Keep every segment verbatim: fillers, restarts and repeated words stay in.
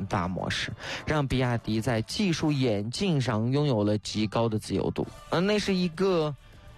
研发模式，让比亚迪在技术演进上拥有了极高的自由度。而那是一个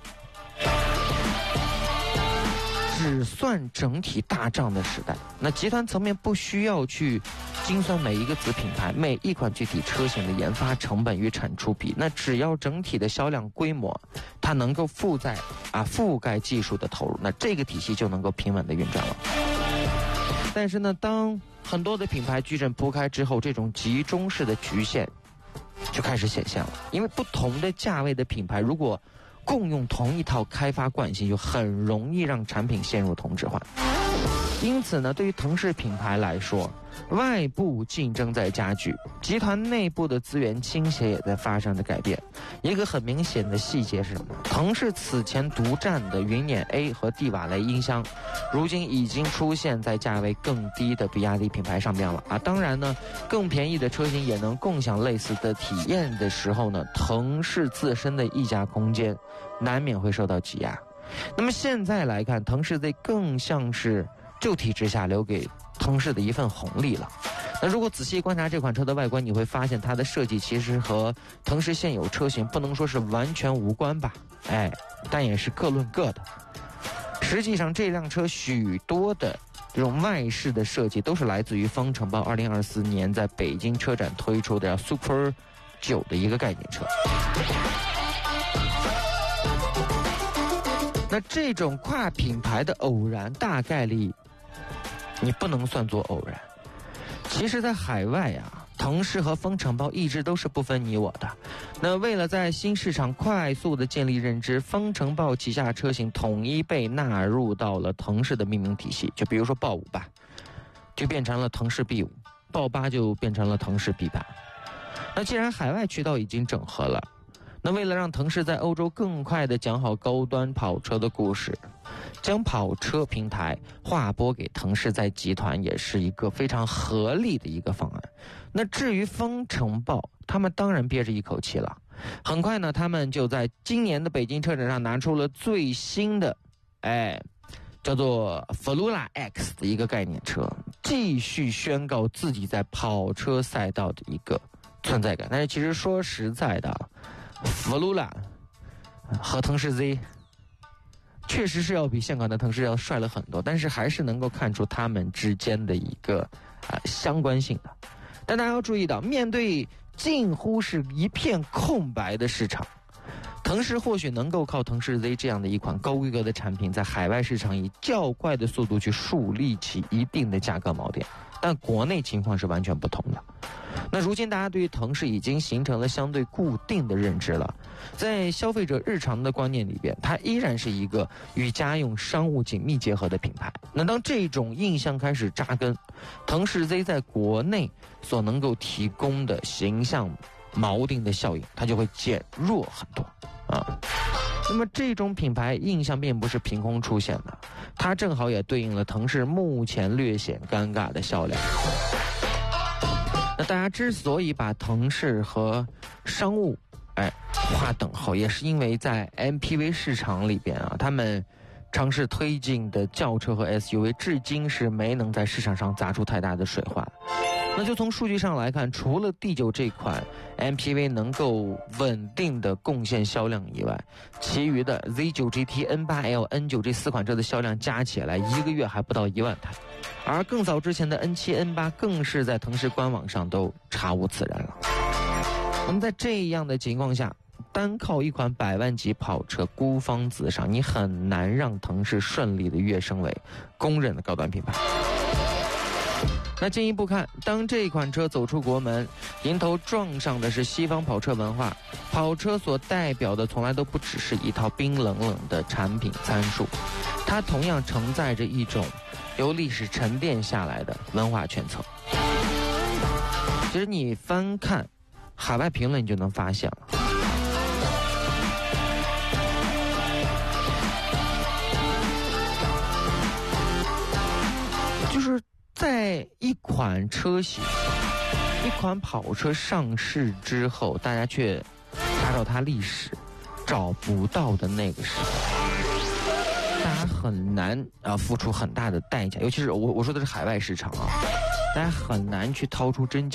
只算整体大账的时代，那集团层面不需要去精算每一个子品牌每一款具体车型的研发成本与产出比，那只要整体的销量规模它能够覆盖啊覆盖技术的投入，那这个体系就能够平稳的运转了。但是呢，当很多的品牌矩阵铺开之后，这种集中式的局限就开始显现了。因为不同的价位的品牌如果共用同一套开发惯性，就很容易让产品陷入同质化。因此呢，对于腾势品牌来说，外部竞争在加剧，集团内部的资源倾斜也在发生着改变。一个很明显的细节是什么？腾势此前独占的云辇 A 和蒂瓦雷音箱，如今已经出现在价位更低的比亚迪品牌上面了啊！当然呢，更便宜的车型也能共享类似的体验的时候呢，腾势自身的溢价空间难免会受到挤压。那么现在来看，腾势 Z 更像是旧体制下留给腾势的一份红利了。那如果仔细观察这款车的外观，你会发现它的设计其实和腾势现有车型不能说是完全无关吧，哎，但也是各论各的。实际上这辆车许多的这种外饰的设计都是来自于风城豹二零二四年在北京车展推出的 Super 九的一个概念车。那这种跨品牌的偶然，大概率你不能算作偶然。其实在海外啊，腾势和风城豹一直都是不分你我的。那为了在新市场快速的建立认知，风城豹旗下车型统一被纳入到了腾势的命名体系。就比如说豹五吧，就变成了腾势 B 五， 豹八就变成了腾势 B 八。那既然海外渠道已经整合了，那为了让腾势在欧洲更快地讲好高端跑车的故事，将跑车平台划拨给腾势在集团也是一个非常合理的一个方案。那至于风城豹，他们当然憋着一口气了。很快呢，他们就在今年的北京车展上拿出了最新的哎叫做 Flula X 的一个概念车，继续宣告自己在跑车赛道的一个存在感。但是其实说实在的，Flula 和腾势 Z 确实是要比现款的腾势要帅了很多，但是还是能够看出他们之间的一个啊、呃、相关性的。但大家要注意到，面对近乎是一片空白的市场，腾势或许能够靠腾势 Z 这样的一款高规格的产品，在海外市场以较快的速度去树立起一定的价格锚点，但国内情况是完全不同的。那如今大家对于腾势已经形成了相对固定的认知了，在消费者日常的观念里边，它依然是一个与家用商务紧密结合的品牌。那当这种印象开始扎根，腾势 Z 在国内所能够提供的形象锚定的效应，它就会减弱很多啊。那么这种品牌印象并不是凭空出现的，它正好也对应了腾势目前略显尴尬的销量。那大家之所以把腾势和商务哎划等号，也是因为在 M P V 市场里边啊，他们尝试推进的轿车和 S U V 至今是没能在市场上砸出太大的水花。那就从数据上来看，除了 D 九 这款 M P V 能够稳定的贡献销量以外，其余的 Z 九 G T、N 八 L、N 九 这四款车的销量加起来一个月还不到一万台，而更早之前的 N 七、N 八 更是在腾势官网上都查无此人了。那么在这样的情况下，单靠一款百万级跑车孤芳自赏，你很难让腾势顺利的跃升为公认的高端品牌。那进一步看，当这款车走出国门，迎头撞上的是西方跑车文化。跑车所代表的从来都不只是一套冰冷冷的产品参数，它同样承载着一种由历史沉淀下来的文化圈层。其实你翻看海外评论，你就能发现了，就是在一款车型、一款跑车上市之后，大家却查找它历史找不到的那个时候，大家很难啊付出很大的代价，尤其是我我说的是海外市场啊，大家很难去掏出真